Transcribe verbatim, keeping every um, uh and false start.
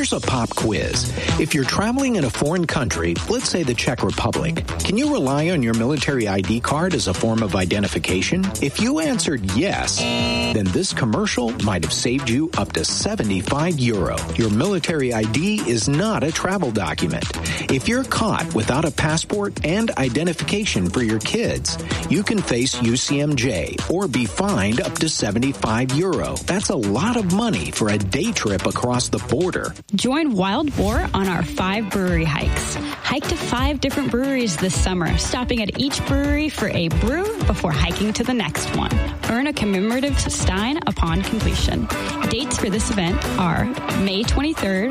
Here's a pop quiz. If you're traveling in a foreign country, let's say the Czech Republic, can you rely on your military I D card as a form of identification? If you answered yes, then this commercial might have saved you up to seventy-five euro. Your military I D is not a travel document. If you're caught without a passport and identification for your kids, you can face U C M J or be fined up to seventy-five euro. That's a lot of money for a day trip across the border. Join Wild Boar on our five brewery hikes. Hike to five different breweries this summer, stopping at each brewery for a brew before hiking to the next one. Earn a commemorative stein upon completion. Dates for this event are May twenty-third